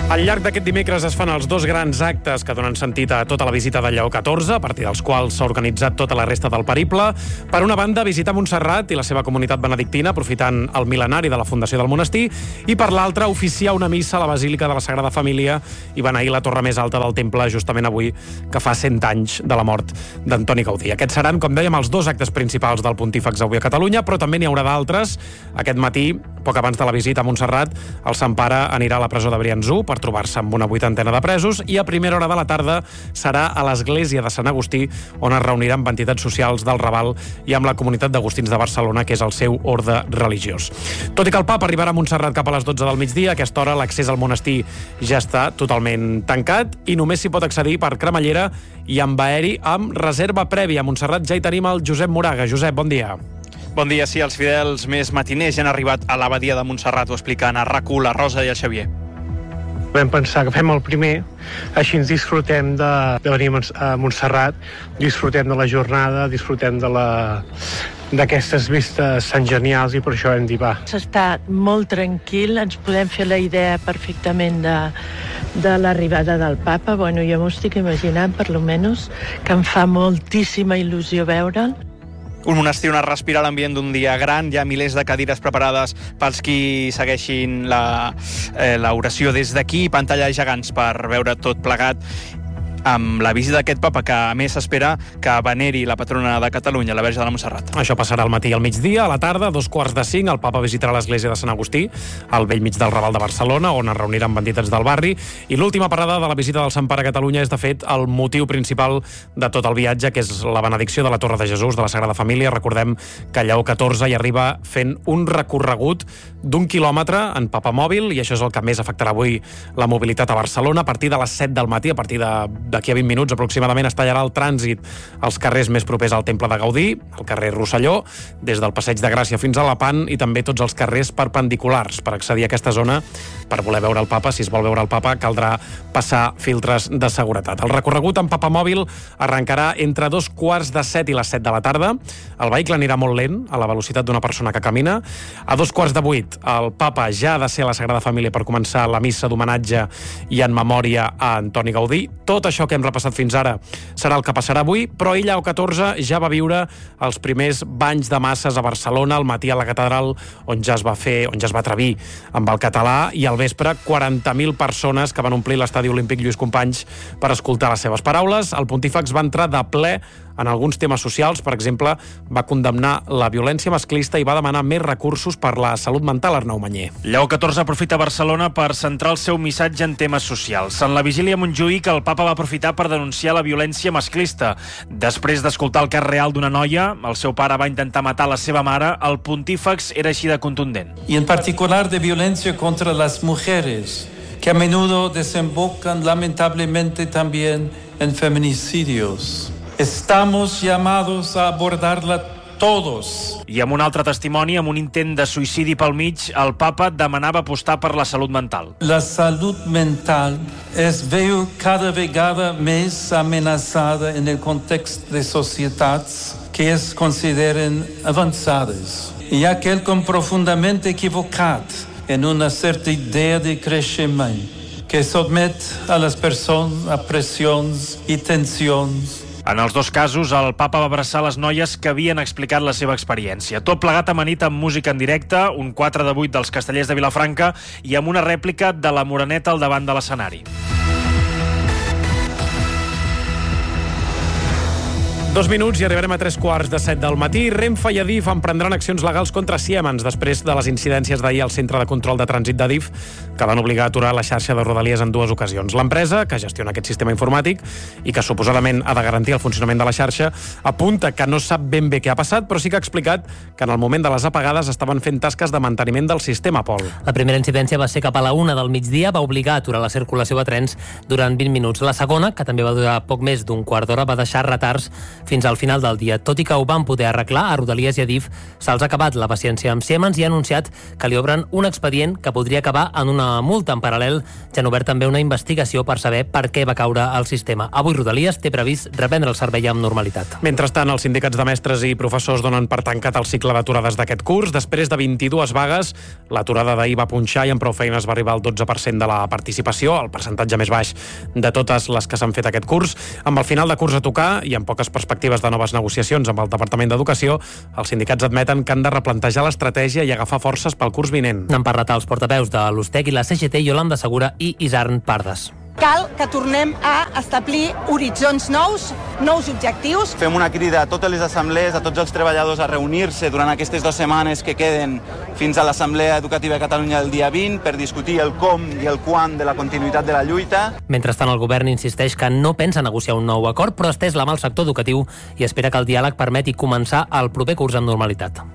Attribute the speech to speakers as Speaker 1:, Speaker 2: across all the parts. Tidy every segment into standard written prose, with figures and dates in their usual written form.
Speaker 1: Al llarg d'aquest dimecres es fan els dos grans actes que donen sentit a tota la visita de Lleó XIV, a partir dels quals s'ha organitzat tota la resta del periple. Per una banda, visitar Montserrat i la seva comunitat benedictina, aprofitant el mil·lenari de la fundació del monestir, i per l'altra, oficiar una missa a la Basílica de la Sagrada Família i beneir la torre més alta del temple justament avui, que fa 100 anys de la mort d'Antoni Gaudí. Aquests seran, com dèiem, els dos actes principals del pontífex avui a Catalunya, però també n'hi haurà d'altres. Aquest matí, poc abans de la visita a Montserrat, el Sant Pare anirà a la presó de Briançó per trobar-se amb una 80ena de presos i a primera hora de la tarda serà a l'església de Sant Agustí, on es reuniran amb entitats socials del Raval i amb la comunitat d'Agustins de Barcelona, que és el seu orde religiós. Tot i que el papa arribarà a Montserrat cap a les 12 del migdia, a aquesta hora l'accés al monestir ja està totalment tancat i només s'hi pot accedir per cremallera i amb aeri amb reserva prèvia. A Montserrat ja hi tenim el Josep Moraga. Josep, bon dia.
Speaker 2: Bon dia, sí, els fidels més matiners ja han arribat a l'abadia de Montserrat, ho expliquen a RAC1, la Rosa i el Xavier.
Speaker 3: Vam pensar que fem el primer, així ens disfrutem de venir a Montserrat, disfrutem de la jornada, disfrutem d'aquestes vistes tan genials i per això hem dit va.
Speaker 4: S'està molt tranquil, ens podem fer la idea perfectament de l'arribada del papa. Bueno, jo m'ho estic imaginant, per lo menos, que em fa moltíssima il·lusió veure'l.
Speaker 2: Un monestir on es respira l'ambient d'un dia gran, hi ha milers de cadires preparades pels qui segueixin l'oració des d'aquí, pantalla gegants per veure tot plegat, amb la visita d'aquest papa, que a més s'espera que veneri la patrona de Catalunya, la Verge de la Montserrat.
Speaker 1: Això passarà al matí i al migdia. A la tarda, a 5:15, el papa visitarà l'església de Sant Agustí, al bell mig del Raval de Barcelona, on es reuniran amb entitats del barri. I l'última parada de la visita del Sant Pare a Catalunya és, de fet, el motiu principal de tot el viatge, que és la benedicció de la Torre de Jesús, de la Sagrada Família. Recordem que Lleó XIV hi arriba fent un recorregut d'1 quilòmetre en papamòbil, i això és el que més afectarà avui la mobilitat a Barcelona. A partir de les 7 del matí, a partir d'aquí a 20 minuts aproximadament, es tallarà el trànsit als carrers més propers al Temple de Gaudí, el carrer Rosselló, des del Passeig de Gràcia fins a Lepant, i també tots els carrers perpendiculars. Per accedir a aquesta zona, per voler veure el papa, si es vol veure el papa, caldrà passar filtres de seguretat. El recorregut en papamòbil arrencarà entre 6:15 i les 7 de la tarda. El vehicle anirà molt lent, a la velocitat d'una persona que camina. A 7:15 el papa ja ha de ser a la Sagrada Família per començar la missa d'homenatge i en memòria a Antoni Gaudí. Tot això que hem repassat fins ara serà el que passarà avui, però ell, Lleó XIV, ja va viure els primers banys de masses a Barcelona, al matí a la catedral, on ja es va atrevir amb el català, i al vespre 40.000 persones que van omplir l'estadi olímpic Lluís Companys per escoltar les seves paraules. El pontífex va entrar de ple en alguns temes socials. Per exemple, va condemnar la violència masclista i va demanar més recursos per la salut mental. Arnau Manyer.
Speaker 5: Lleó XIV aprofita Barcelona per centrar el seu missatge en temes socials. En la vigília a Montjuïc, el papa va aprofitar per denunciar la violència masclista. Després d'escoltar el cas real d'una noia, el seu pare va intentar matar la seva mare, el pontífex era així de contundent.
Speaker 6: Y en particular de violencia contra las mujeres, que a menudo desembocan lamentablemente también en feminicidios. Estamos llamados a abordarla todos.
Speaker 5: I amb un altre testimoni, amb un intent de suïcidi pel mig, el papa demanava apostar per la salut mental.
Speaker 6: La salud mental veu cada vegada més amenaçada en el context de societats que es consideren avançades. Hi ha quelcom profundament equivocat en una certa idea de creixement que sotmet a les persones a pressions i tensions.
Speaker 5: En els dos casos, el papa va abraçar les noies que havien explicat la seva experiència. Tot plegat amanit amb música en directe, un 4 de 8 dels Castellers de Vilafranca i amb una rèplica de la Moreneta al davant de l'escenari.
Speaker 1: 2 minuts i arribarem a 7:15 del matí. Renfe i Adif emprendran accions legals contra Siemens després de les incidències d'ahir al centre de control de trànsit d'Adif, que van obligar a aturar la xarxa de Rodalies en 2 ocasions. L'empresa, que gestiona aquest sistema informàtic i que suposadament ha de garantir el funcionament de la xarxa, apunta que no sap ben bé què ha passat, però sí que ha explicat que en el moment de les apagades estaven fent tasques de manteniment del sistema, Pol.
Speaker 7: La primera incidència va ser cap a la 1 del migdia, va obligar a aturar la circulació de trens durant 20 minuts. La segona, que també va durar poc més d'1 quart d'hora, va deixar retards fins al final del dia. Tot i que ho van poder arreglar, a Rodalies i Adif se'ls ha acabat la paciència amb Siemens i ha anunciat que li obren un expedient que podria acabar en una multa. En paral·lel, ja han obert també una investigació per saber per què va caure el sistema. Avui Rodalies té previst reprendre el servei amb normalitat.
Speaker 1: Mentrestant, els sindicats de mestres i professors donen per tancat el cicle d'aturades d'aquest curs. Després de 22 vagues, l'aturada d'ahir va punxar i amb prou feines va arribar al 12% de la participació, el percentatge més baix de totes les que s'han fet aquest curs. Amb el final de curs a tocar i amb poques perspectives de noves negociacions amb el Departament d'Educació, els sindicats admeten que han de replantejar l'estratègia i agafar forces pel curs vinent.
Speaker 7: Han parlat els portaveus de l'USTEC i la CGT, Yolanda Segura i Isarn Pardes.
Speaker 8: Cal que tornem a establir horitzons nous objectius.
Speaker 9: Fem una crida a totes les assemblees, a tots els treballadors a reunir-se durant aquestes 2 setmanes que queden fins a l'Assemblea Educativa de Catalunya el dia 20 per discutir el com i el quan de la continuïtat de la lluita.
Speaker 7: Mentrestant, el govern insisteix que no pensa negociar un nou acord, però estès la mà al sector educatiu i espera que el diàleg permeti començar el proper curs amb normalitat.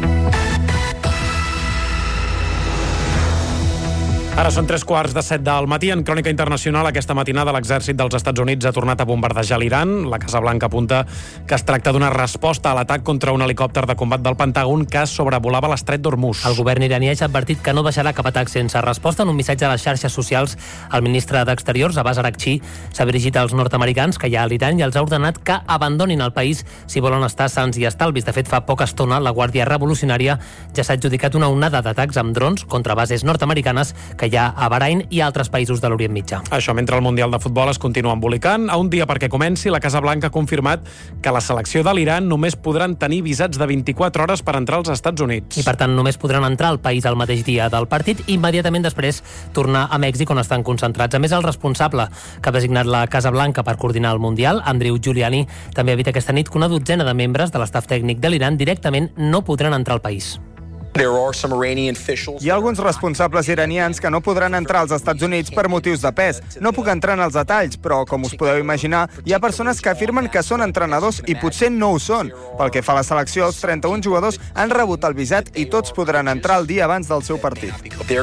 Speaker 1: Ara són 3:15 del matí. En crònica internacional, aquesta matinada l'exèrcit dels Estats Units ha tornat a bombardejar l'Iran. La Casa Blanca apunta que es tracta d'una resposta a l'atac contra un helicòpter de combat del Pentàgon que sobrevolava l'estret d'Hormuz.
Speaker 7: El govern iranià ha advertit que no deixarà cap atac sense resposta. En un missatge a les xarxes socials, el ministre d'Exteriors, Abbas Araghchi, s'ha dirigit als nord-americans que hi ha a l'Iran i els ha ordenat que abandonin el país si volen estar sans i estalvis. De fet, fa poca estona, la Guàrdia Revolucionària ja s'ha adjudicat una onada d'atacs amb drons contra bases nord-americanes que hi ha a Bahrain i altres països de l'Orient Mitjà.
Speaker 1: Això mentre el Mundial de Futbol es continua embolicant. A un dia perquè comenci, la Casa Blanca ha confirmat que la selecció de l'Iran només podran tenir visats de 24 hores per entrar als Estats Units.
Speaker 7: I per tant només podran entrar al país el mateix dia del partit i immediatament després tornar a Mèxic on estan concentrats. A més, el responsable que ha designat la Casa Blanca per coordinar el Mundial, Andrew Giuliani, també ha dit aquesta nit que una dotzena de membres de l'estaf tècnic de l'Iran directament no podran entrar al país.
Speaker 10: Hi ha alguns responsables iranians que no podran entrar als Estats Units per motius de pes. No puc entrar en els detalls, però, com us podeu imaginar, hi ha persones que afirmen que són entrenadors i potser no ho són. Pel que fa a la selecció, els 31 jugadors han rebut el visat i tots podran entrar el dia abans del seu partit.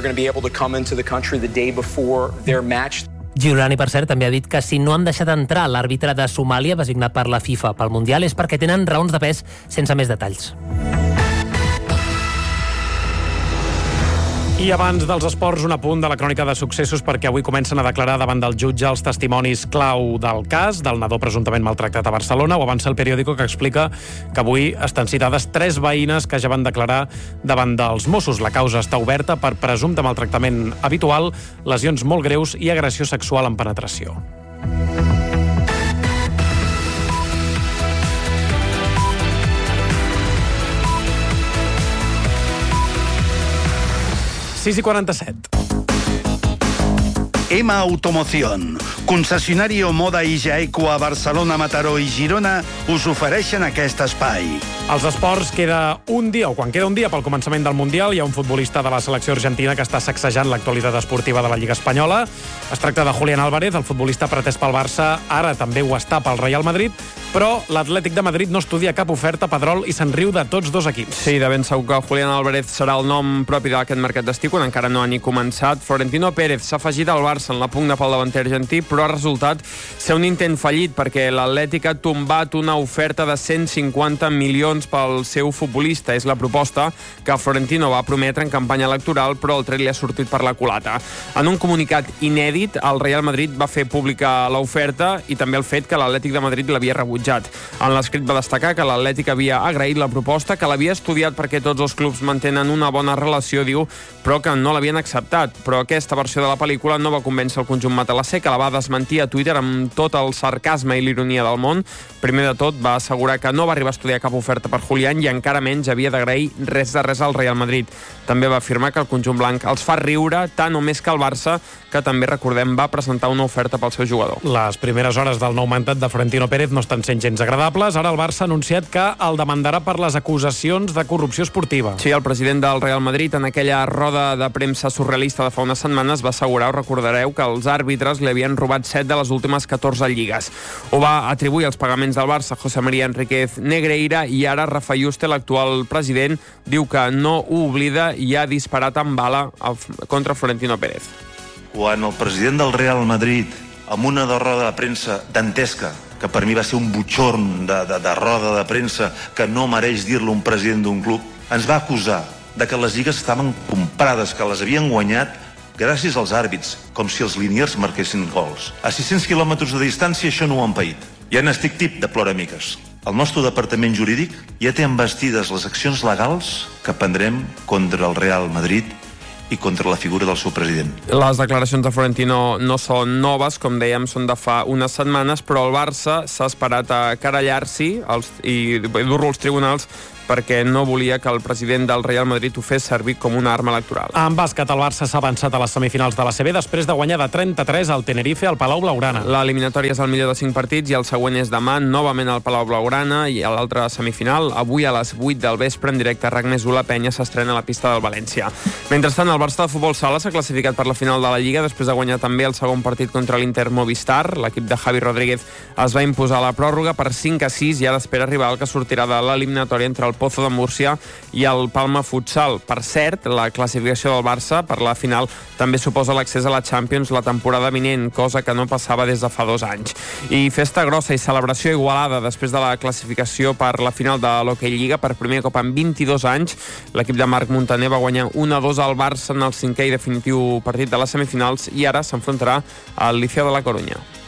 Speaker 7: Giuliani, per cert, també ha dit que si no han deixat entrar l'àrbitre de Somàlia designat per la FIFA pel Mundial és perquè tenen raons de pes sense més detalls.
Speaker 1: I abans dels esports, un apunt de la crònica de successos perquè avui comencen a declarar davant del jutge els testimonis clau del cas del nadó presumptament maltractat a Barcelona. Ho avança el periòdico, que explica que avui estan citades 3 veïnes que ja van declarar davant dels Mossos. La causa està oberta per presumpte maltractament habitual, lesions molt greus i agressió sexual amb penetració. Sis i 47.
Speaker 11: EMA Automoción, concessionari Moda i Jaeco a Barcelona, Mataró i Girona, us ofereixen aquest espai.
Speaker 1: Als esports queda un dia, o quan queda un dia pel començament del Mundial, hi ha un futbolista de la selecció argentina que està sacsejant l'actualitat esportiva de la Lliga Espanyola. Es tracta de Julián Álvarez, el futbolista pretès pel Barça, ara també ho està pel Real Madrid, però l'Atlètic de Madrid no estudia cap oferta a Pedrol i se'n riu de tots dos equips.
Speaker 12: Sí, de ben segur que Julián Álvarez serà el nom propi d'aquest mercat d'estiu, quan encara no ha ni començat. Florentino Pérez s'ha afegit al Barça en la pugna pel davanter argentí, però ha resultat ser un intent fallit perquè l'Atlètic ha tombat una oferta de 150 milions pel seu futbolista. És la proposta que Florentino va prometre en campanya electoral, però el tret li ha sortit per la culata. En un comunicat inèdit, el Real Madrid va fer pública l'oferta i també el fet que l'Atlètic de Madrid l'havia rebutjat. En l'escrit va destacar que l'Atlètic havia agraït la proposta, que l'havia estudiat perquè tots els clubs mantenen una bona relació, diu, però que no l'havien acceptat. Però aquesta versió de la pel·lícula no va convèncer el conjunt matalasser, que la va desmentir a Twitter amb tot el sarcasme i l'ironia del món. Primer de tot, va assegurar que no va arribar a estudiar cap oferta per Julián i encara menys havia d'agrair res de res al Real Madrid. També va afirmar que el conjunt blanc els fa riure tant o més que el Barça, que també, recordem, va presentar una oferta pel seu jugador.
Speaker 1: Les primeres hores del nou mandat de Florentino Pérez no estan sent gens agradables. Ara el Barça ha anunciat que el demandarà per les acusacions de corrupció esportiva.
Speaker 12: Sí, el president del Real Madrid, en aquella roda de premsa surrealista de fa unes setmanes, va assegurar, ho recordareu, que els àrbitres li havien robat 7 de les últimes 14 lligues. Ho va atribuir als pagaments del Barça José María Enríquez Negreira i ara Rafa Yuste, l'actual president, diu que no ho oblida i ha disparat amb bala contra Florentino Pérez.
Speaker 13: Quan el president del Real Madrid, amb una roda de premsa dantesca, que per mi va ser un butxorn de roda de premsa que no mereix dir-lo un president d'un club, ens va acusar de que les lligues estaven comprades, que les havien guanyat gràcies als àrbits, com si els liniers marquessin gols. A 600 quilòmetres de distància això no ho han paït. Ja n'estic tip de ploramiques. El nostre departament jurídic ja té envestides les accions legals que prendrem contra el Real Madrid i contra la figura del seu president.
Speaker 12: Les declaracions de Florentino no són noves, com dèiem, són de fa unes setmanes, però el Barça s'ha esperat a querellar-s'hi i dur-lo als tribunals perquè no volia que el president del Real Madrid ho fes servir com una arma electoral.
Speaker 1: En bàsquet, el Barça s'ha avançat a les semifinals de la CB després de guanyar de 33 al Tenerife al Palau Blaugrana.
Speaker 12: L'eliminatòria és el millor de 5 partits i el següent és demà, novament al Palau Blaugrana, i a l'altra semifinal, avui a les 8 del vespre, en directe, RAC més 1, la Penya s'estrena a la pista del València. Mentrestant, el Barça de futbol sala s'ha classificat per la final de la Lliga després de guanyar també el segon partit contra l'Inter Movistar. L'equip de Javi Rodríguez es va imposar a la pròrroga per 5-6 i ara espera arribar el que sortirà de l'eliminatòria entre el Pozo de Múrcia i el Palma Futsal. Per cert, la classificació del Barça per la final també suposa l'accés a la Champions la temporada vinent, cosa que no passava des de fa 2 anys. I festa grossa i celebració igualada després de la classificació per la final de l'Hockey Lliga per primer cop en 22 anys. L'equip de Marc Montaner va guanyar 1-2 al Barça en el 5è i definitiu partit de les semifinals i ara s'enfrontarà al Liceo de la Corunya.